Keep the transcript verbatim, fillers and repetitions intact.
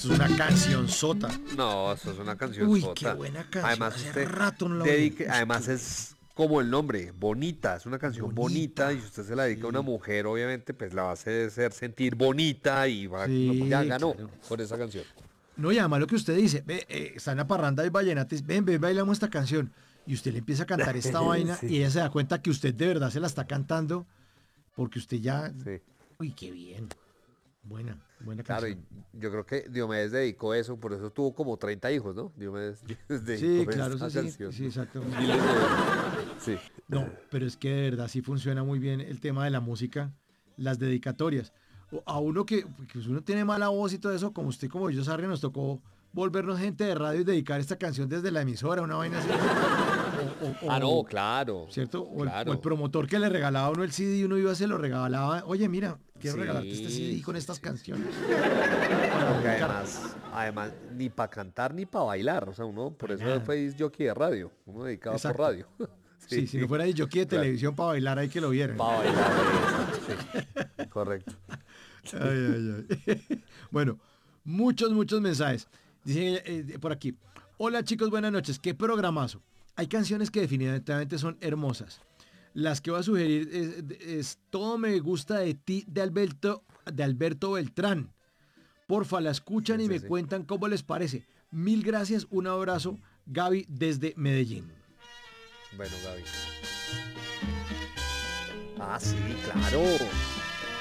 esto es una canción sota. No, eso es una canción Uy, sota. qué buena canción. Además, Hace usted rato no la dedique- oí. además es como el nombre, bonita, es una canción bonita, Bonita, y si usted se la dedica a una sí. mujer, obviamente, pues la va a hacer, hacer sentir bonita y va, no, ya Sí, ganó claro. por esa canción. No, y además lo que usted dice, ve, eh, está en la parranda y vallenates, ven, ven, bailamos esta canción. Y usted le empieza a cantar esta vaina Sí, y ella se da cuenta que usted de verdad se la está cantando porque usted ya... sí. Uy, qué bien. Buena, buena Claro, y canción. yo creo que Diomedes dedicó eso, por eso tuvo como treinta hijos, ¿no? Diomedes Sí, dedicó claro, eso esa sí, canción. sí, exacto. Miles de- Sí. No, pero es que de verdad sí funciona muy bien el tema de la música, las dedicatorias. O- A uno que, que uno tiene mala voz y todo eso, como usted, como yo, Sarri, nos tocó volvernos gente de radio y dedicar esta canción desde la emisora, una vaina así. O, o- Ah, no, o- claro, ¿Cierto? O el, o el claro. promotor que le regalaba a uno el C D y uno iba, se lo regalaba. Oye, mira, quiero regalarte este Sí, C D con sí, estas sí, sí. canciones. Para Porque dedicar. además, además, ni para cantar ni para bailar, o sea, uno, por Para eso nada. fue jockey de radio, uno dedicado por Exacto. radio. Sí, Sí, si no fuera de jockey de claro, televisión para bailar, hay que lo vieran. para bailar, eso, sí, correcto. Ay, ay, ay. Bueno, muchos, muchos mensajes. Dice eh, por aquí. Hola chicos, buenas noches. Qué programazo. Hay canciones que definitivamente son hermosas. Las que voy a sugerir es, es Todo me gusta de ti de Alberto, de Alberto Beltrán. Porfa, la escuchan Sí, y sí, me sí. cuentan cómo les parece. Mil gracias, un abrazo. Gaby desde Medellín. Bueno, Gaby. Ah, sí, claro.